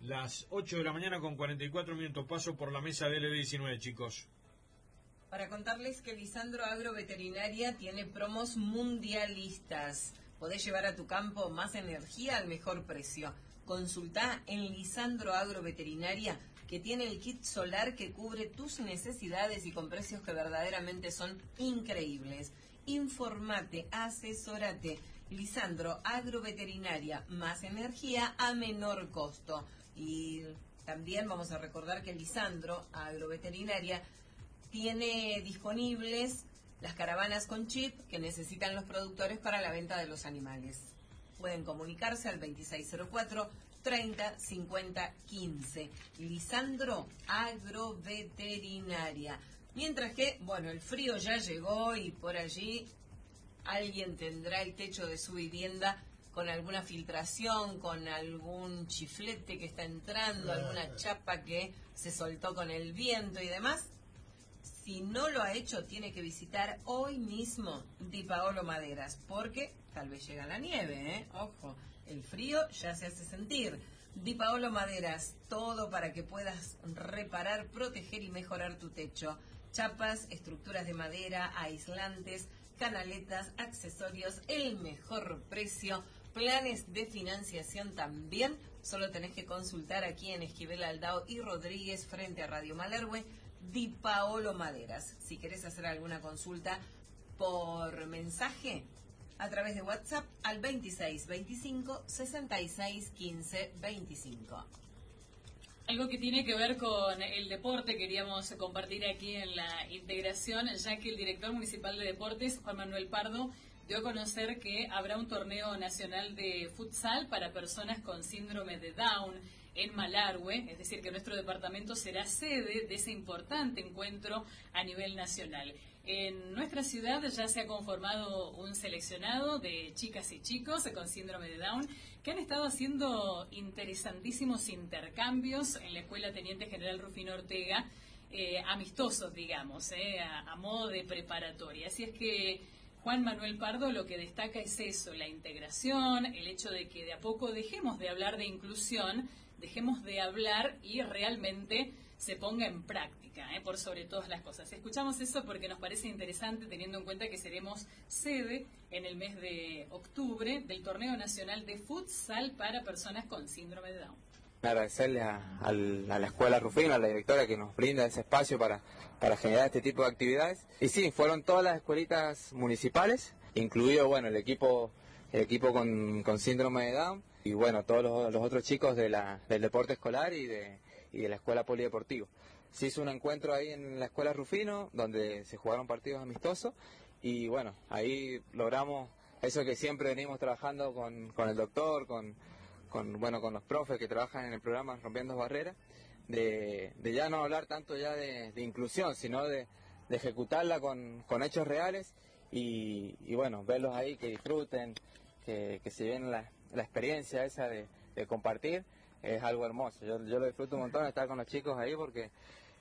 Las 8 de la mañana con 44 minutos. Paso por la mesa de LB19, chicos. Para contarles que Lisandro Agroveterinaria tiene promos mundialistas. Podés llevar a tu campo más energía al mejor precio. Consultá en Lisandro Agroveterinaria, que tiene el kit solar que cubre tus necesidades y con precios que verdaderamente son increíbles. Informate, asesórate. Lisandro Agroveterinaria, más energía a menor costo. Y también vamos a recordar que Lisandro Agroveterinaria tiene disponibles las caravanas con chip que necesitan los productores para la venta de los animales. Pueden comunicarse al 2604 30 50 15. Lisandro Agroveterinaria. Mientras que, bueno, el frío ya llegó y por allí alguien tendrá el techo de su vivienda con alguna filtración, con algún chiflete que está entrando, alguna chapa que se soltó con el viento y demás. Si no lo ha hecho, tiene que visitar hoy mismo Di Paolo Maderas, porque tal vez llega la nieve, ¿eh? Ojo, el frío ya se hace sentir. Di Paolo Maderas, todo para que puedas reparar, proteger y mejorar tu techo. Chapas, estructuras de madera, aislantes, canaletas, accesorios, el mejor precio, planes de financiación también. Solo tenés que consultar aquí en Esquivel Aldao y Rodríguez frente a Radio Malergüe, Di Paolo Maderas. Si querés hacer alguna consulta por mensaje a través de WhatsApp al 26 25 66 15 25. Algo que tiene que ver con el deporte queríamos compartir aquí en la integración, ya que el director municipal de deportes, Juan Manuel Pardo, dio a conocer que habrá un torneo nacional de futsal para personas con síndrome de Down en Malargüe, es decir, que nuestro departamento será sede de ese importante encuentro a nivel nacional. En nuestra ciudad ya se ha conformado un seleccionado de chicas y chicos con síndrome de Down que han estado haciendo interesantísimos intercambios en la Escuela Teniente General Rufino Ortega, amistosos, digamos, a modo de preparatoria. Así es que Juan Manuel Pardo lo que destaca es eso, la integración, el hecho de que de a poco dejemos de hablar de inclusión, dejemos de hablar y realmente se ponga en práctica, por sobre todas las cosas. Escuchamos eso porque nos parece interesante, teniendo en cuenta que seremos sede en el mes de octubre del Torneo Nacional de Futsal para personas con síndrome de Down. Agradecerle a la Escuela Rufino, a la directora que nos brinda ese espacio para generar este tipo de actividades. Y sí, fueron todas las escuelitas municipales, incluido bueno el equipo con síndrome de Down y bueno todos los otros chicos del deporte escolar y de la escuela polideportiva. Se hizo un encuentro ahí en la Escuela Rufino donde se jugaron partidos amistosos y bueno, ahí logramos eso que siempre venimos trabajando con el doctor, con los profes que trabajan en el programa Rompiendo Barreras, de ya no hablar tanto ya de inclusión, sino de ejecutarla con hechos reales y bueno, verlos ahí, que disfruten, que se lleven la experiencia esa de compartir, es algo hermoso. Yo lo disfruto un montón estar con los chicos ahí porque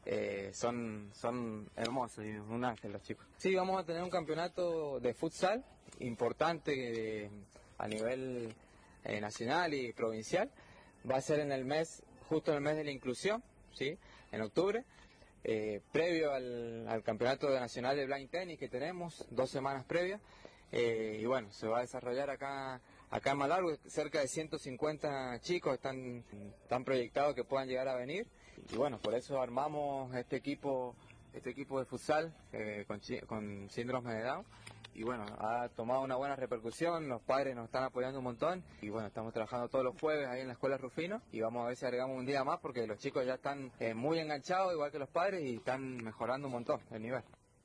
son hermosos y un ángel los chicos. Sí, vamos a tener un campeonato de futsal importante a nivel nacional y provincial. Va a ser justo en el mes de la inclusión, ¿sí? En octubre, previo al campeonato nacional de blind tennis que tenemos 2 semanas previas, y bueno, se va a desarrollar acá en Malargüe. Cerca de 150 chicos están proyectados que puedan llegar a venir y bueno, por eso armamos este equipo de futsal con síndrome de Down. Y bueno, ha tomado una buena repercusión, los padres nos están apoyando un montón y bueno, estamos trabajando todos los jueves ahí en la Escuela Rufino y vamos a ver si agregamos un día más porque los chicos ya están muy enganchados igual que los padres y están mejorando un montón el nivel.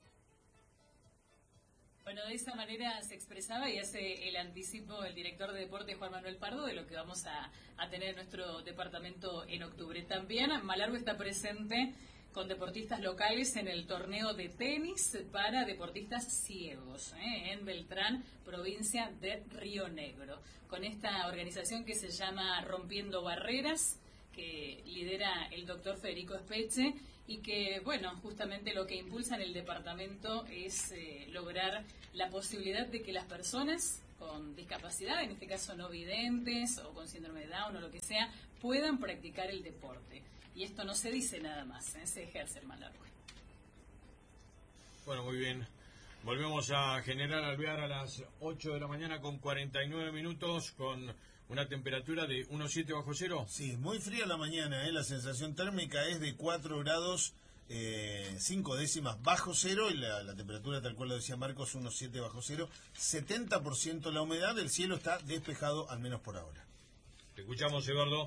Bueno, de esa manera se expresaba y hace el anticipo el director de deporte Juan Manuel Pardo de lo que vamos a tener en nuestro departamento en octubre. También Malargüe está presente con deportistas locales en el torneo de tenis para deportistas ciegos, en Beltrán, provincia de Río Negro. Con esta organización que se llama Rompiendo Barreras, que lidera el doctor Federico Espeche y que, bueno, justamente lo que impulsa en el departamento es lograr la posibilidad de que las personas con discapacidad, en este caso no videntes o con síndrome de Down o lo que sea, puedan practicar el deporte. Y esto no se dice nada más, se ejerce el Malargüe. Bueno, muy bien. Volvemos a General Alvear a las 8 de la mañana con 49 minutos, con una temperatura de 1,7 bajo cero. Sí, muy fría la mañana, la sensación térmica es de 4 grados 5 décimas bajo cero, y la temperatura, tal cual lo decía Marcos, 1,7 bajo cero, 70% la humedad, el cielo está despejado, al menos por ahora. Te escuchamos, Eduardo.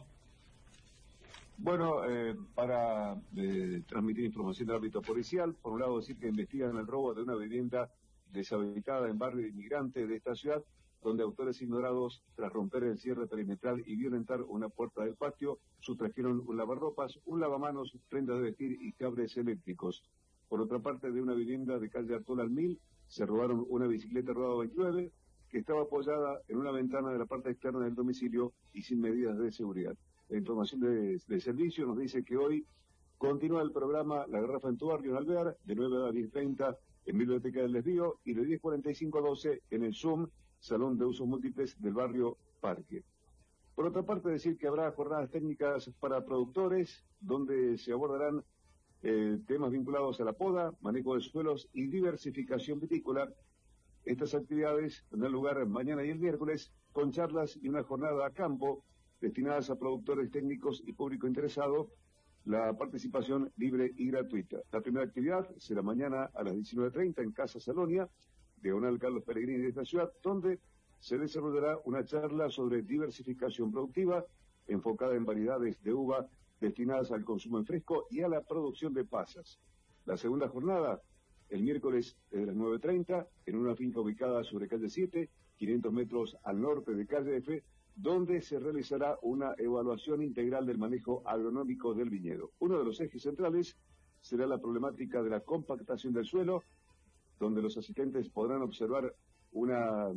Bueno, para transmitir información del ámbito policial, por un lado decir que investigan el robo de una vivienda deshabitada en barrio inmigrante de esta ciudad, donde autores ignorados, tras romper el cierre perimetral y violentar una puerta del patio, sustrajeron un lavarropas, un lavamanos, prendas de vestir y cables eléctricos. Por otra parte, de una vivienda de calle Artola al 1000, se robaron una bicicleta rodada 29, que estaba apoyada en una ventana de la parte externa del domicilio y sin medidas de seguridad. La información de servicio nos dice que hoy continúa el programa La Garrafa en tu Barrio en Alvear, de 9 a 10:30 en Biblioteca del Desvío y de 10:45 a 12 en el Zoom, Salón de Usos Múltiples del barrio Parque. Por otra parte, decir que habrá jornadas técnicas para productores, donde se abordarán temas vinculados a la poda, manejo de suelos y diversificación vitícola. Estas actividades tendrán lugar mañana y el miércoles, con charlas y una jornada a campo destinadas a productores técnicos y público interesado. La participación libre y gratuita. La primera actividad será mañana a las 19:30 en Casa Salonia, diagonal Carlos Pellegrini de esta ciudad, donde se desarrollará una charla sobre diversificación productiva enfocada en variedades de uva destinadas al consumo en fresco y a la producción de pasas. La segunda jornada, el miércoles desde las 9:30, en una finca ubicada sobre calle 7, 500 metros al norte de calle F, donde se realizará una evaluación integral del manejo agronómico del viñedo. Uno de los ejes centrales será la problemática de la compactación del suelo, donde los asistentes podrán observar una,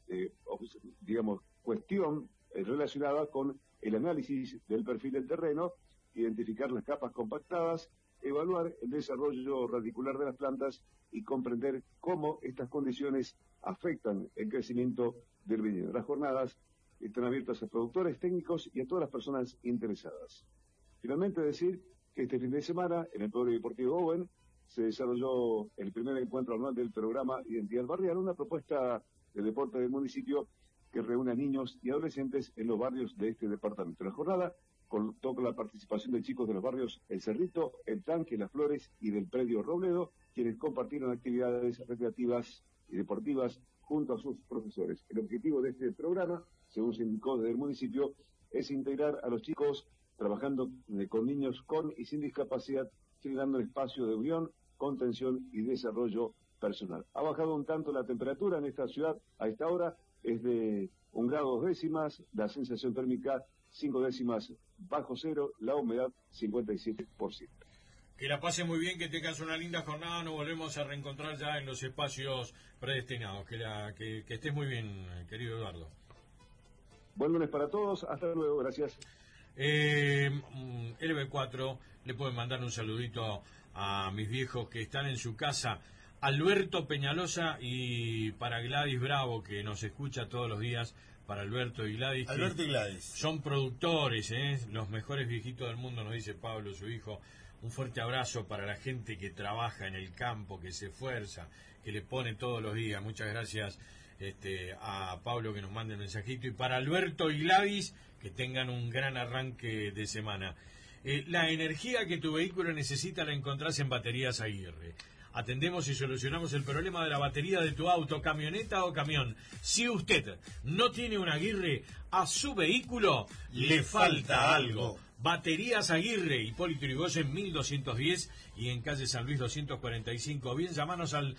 cuestión relacionada con el análisis del perfil del terreno, identificar las capas compactadas, evaluar el desarrollo radicular de las plantas y comprender cómo estas condiciones afectan el crecimiento del viñedo. Las jornadas están abiertas a productores, técnicos y a todas las personas interesadas. Finalmente, decir que este fin de semana, en el Polideportivo Owen, se desarrolló el primer encuentro anual del programa Identidad Barrial, una propuesta de deporte del municipio que reúne a niños y adolescentes en los barrios de este departamento. La jornada contó con la participación de chicos de los barrios El Cerrito, El Tanque, Las Flores y del Predio Robledo, quienes compartieron actividades recreativas y deportivas junto a sus profesores. El objetivo de este programa, según se indicó desde el municipio, es integrar a los chicos trabajando con niños con y sin discapacidad, generando un espacio de unión, contención y desarrollo personal. Ha bajado un tanto la temperatura en esta ciudad a esta hora, es de 1 grado 2 décimas, la sensación térmica 5 décimas bajo cero, la humedad 57%. Que la pase muy bien, que tengas una linda jornada, nos volvemos a reencontrar ya en los espacios predestinados. Que estés muy bien, querido Eduardo. Buen lunes para todos, hasta luego, gracias. LB4, le pueden mandar un saludito a mis viejos que están en su casa, Alberto Peñalosa, y para Gladys Bravo, que nos escucha todos los días, para Alberto y Gladys. Alberto y Gladys. Son productores, los mejores viejitos del mundo, nos dice Pablo, su hijo. Un fuerte abrazo para la gente que trabaja en el campo, que se esfuerza, que le pone todos los días. Muchas gracias a Pablo que nos mande el mensajito. Y para Alberto y Gladys, que tengan un gran arranque de semana. La energía que tu vehículo necesita la encontrás en Baterías Aguirre. Atendemos y solucionamos el problema de la batería de tu auto, camioneta o camión. Si usted no tiene un Aguirre, a su vehículo le falta algo. Baterías Aguirre, Hipólito Yrigoyen 1210 y en calle San Luis 245. Bien, llamanos al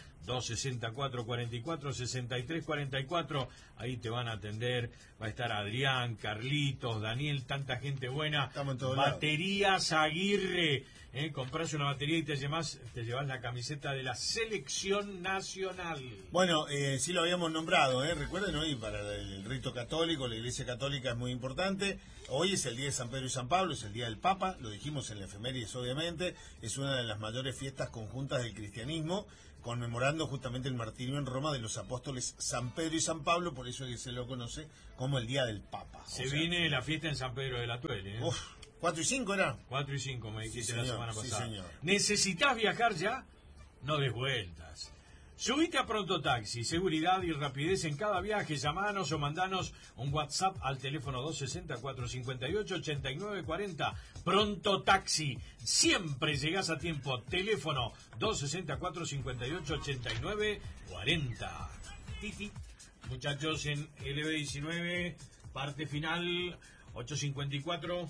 264-44-63-44. Ahí te van a atender. Va a estar Adrián, Carlitos, Daniel, tanta gente buena. Estamos en todos Baterías lados. Aguirre. Compras una batería y te llevas la camiseta de la selección nacional. Bueno, sí lo habíamos nombrado, recuerden, hoy para el rito católico, la Iglesia Católica es muy importante. Hoy es el día de San Pedro y San Pablo, es el día del Papa, lo dijimos en la efemérides obviamente, es una de las mayores fiestas conjuntas del cristianismo, conmemorando justamente el martirio en Roma de los apóstoles San Pedro y San Pablo, por eso es que se lo conoce como el Día del Papa. Viene la fiesta en San Pedro de la Tuele. Uf, 4 y 5 era. 4 y 5 me dijiste Sí, la señor, semana sí, pasada. señor. ¿Necesitas viajar ya? No des vueltas. Subite a Pronto Taxi, seguridad y rapidez en cada viaje. Llamanos o mandanos un WhatsApp al teléfono 260-458-8940. Pronto Taxi, siempre llegás a tiempo. Teléfono 260-458-8940. Titi. Muchachos, en LB19, parte final, 8:54.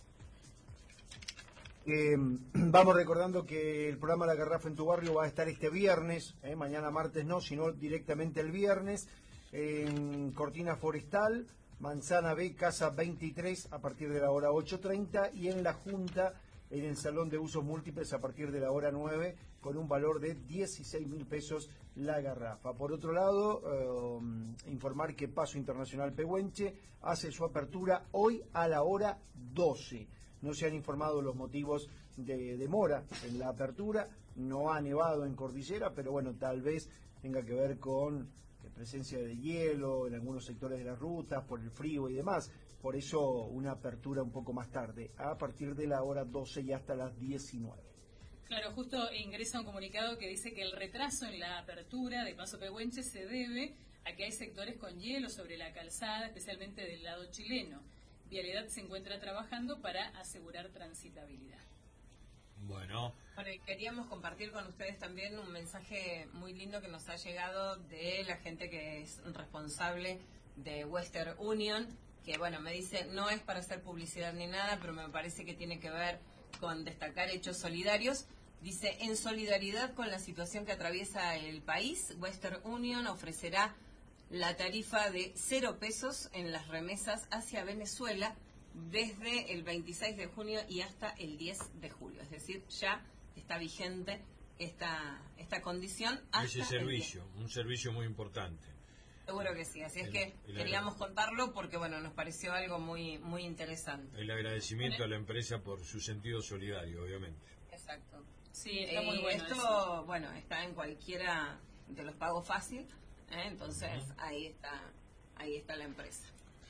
Vamos recordando que el programa La Garrafa en tu Barrio va a estar este viernes, mañana martes no, sino directamente el viernes, en Cortina Forestal, Manzana B, Casa 23, a partir de la hora 8:30, y en la Junta, en el Salón de Usos Múltiples, a partir de la hora 9, con un valor de 16.000 pesos la garrafa. Por otro lado, informar que Paso Internacional Pehuenche hace su apertura hoy a la hora 12. No se han informado los motivos de demora en la apertura, no ha nevado en Cordillera, pero bueno, tal vez tenga que ver con presencia de hielo en algunos sectores de las rutas, por el frío y demás. Por eso una apertura un poco más tarde, a partir de la hora 12 y hasta las 19. Claro, justo ingresa un comunicado que dice que el retraso en la apertura de Paso Pehuenche se debe a que hay sectores con hielo sobre la calzada, especialmente del lado chileno. Vialidad se encuentra trabajando para asegurar transitabilidad. Bueno, y queríamos compartir con ustedes también un mensaje muy lindo que nos ha llegado de la gente que es responsable de Western Union, que bueno, me dice, no es para hacer publicidad ni nada, pero me parece que tiene que ver con destacar hechos solidarios. Dice, en solidaridad con la situación que atraviesa el país, Western Union ofrecerá la tarifa de 0 pesos en las remesas hacia Venezuela desde el 26 de junio y hasta el 10 de julio. Es decir, ya está vigente esta condición hasta ese servicio, un servicio muy importante. Seguro que sí, así es que queríamos contarlo porque bueno, nos pareció algo muy muy interesante. El agradecimiento a la empresa por su sentido solidario, obviamente. Exacto. Sí, está muy bueno. Esto, eso. bueno, está en cualquiera de los pagos fácil, entonces ahí está la empresa.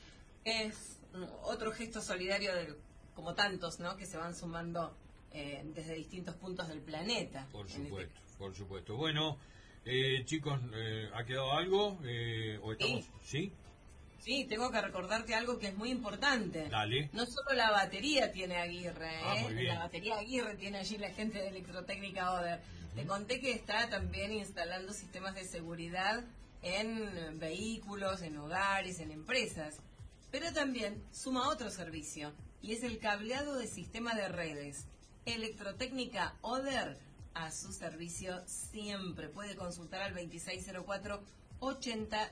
Es otro gesto solidario como tantos, ¿no? Que se van sumando desde distintos puntos del planeta. Por supuesto, por supuesto. Bueno, chicos, ¿ha quedado algo? ¿O estamos? ¿Sí? Sí, tengo que recordarte algo que es muy importante. Dale. No solo la batería tiene Aguirre, muy bien. La batería Aguirre tiene allí la gente de Electrotécnica Oder. Te conté que está también instalando sistemas de seguridad en vehículos, en hogares, en empresas. Pero también suma otro servicio, y es el cableado de sistema de redes. Electrotécnica Oder, a su servicio siempre. Puede consultar al 2604 80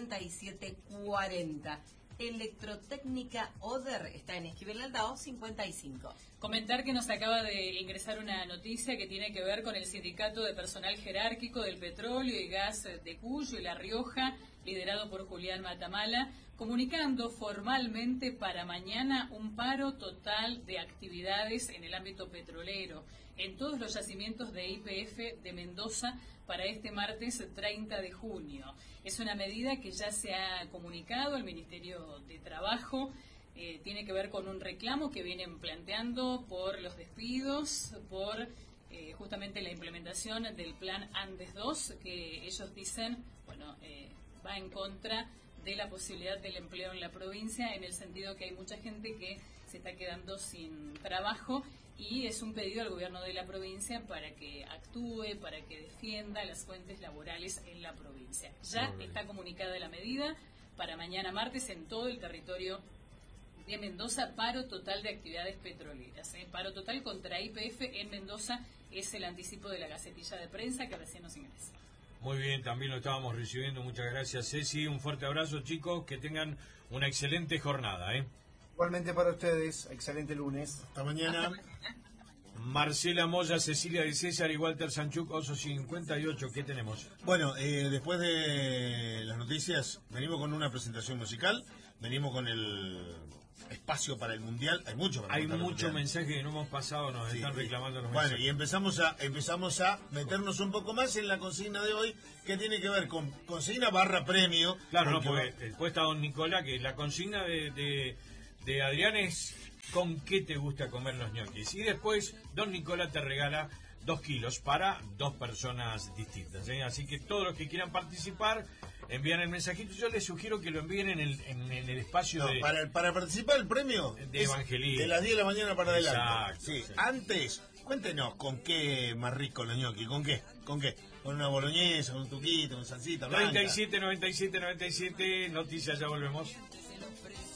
67 40. Electrotécnica Oder está en Esquivel Aldao 55. Comentar que nos acaba de ingresar una noticia que tiene que ver con el sindicato de personal jerárquico del petróleo y gas de Cuyo y La Rioja, liderado por Julián Matamala, comunicando formalmente para mañana un paro total de actividades en el ámbito petrolero en todos los yacimientos de YPF de Mendoza para este martes 30 de junio. Es una medida que ya se ha comunicado al Ministerio de Trabajo. Tiene que ver con un reclamo que vienen planteando por los despidos, por justamente la implementación del plan Andes 2, que ellos dicen, bueno, va en contra de la posibilidad del empleo en la provincia, en el sentido que hay mucha gente que se está quedando sin trabajo, y es un pedido al gobierno de la provincia para que actúe, para que defienda las fuentes laborales en la provincia. Ya está comunicada la medida para mañana martes en todo el territorio de Mendoza, paro total de actividades petroleras. Paro total contra YPF en Mendoza es el anticipo de la Gacetilla de Prensa que recién nos ingresa. Muy bien, también lo estábamos recibiendo. Muchas gracias, Ceci. Un fuerte abrazo, chicos. Que tengan una excelente jornada. Igualmente para ustedes, excelente lunes. Hasta mañana. Marcela Moya, Cecilia de César y Walter Sanchuk, Oso 58. ¿Qué tenemos? Bueno, después de las noticias, venimos con una presentación musical. Venimos con el espacio para el Mundial, hay mucho para Hay contar del mucho Mundial. mensaje que no hemos pasado, nos Sí, están sí. reclamando los Bueno, mensajes. y empezamos a meternos un poco más en la consigna de hoy, que tiene que ver con consigna / premio. Claro, no, porque porque después está don Nicolás, que la consigna de Adrián es ¿con qué te gusta comer los ñoquis? Y después don Nicolás te regala 2 kilos para 2 personas distintas, ¿eh? Así que todos los que quieran participar, envían el mensajito. Yo les sugiero que lo envíen en el espacio no, de... para participar el premio De es evangelismo. de las 10 de la mañana para adelante. Exacto, Sí. sí. Antes, cuéntenos con qué más rico los ñoquis, ¿con qué? Con una boloñesa, con un tuquito, con salsita blanca. 37, 97, 97, noticias, ya volvemos.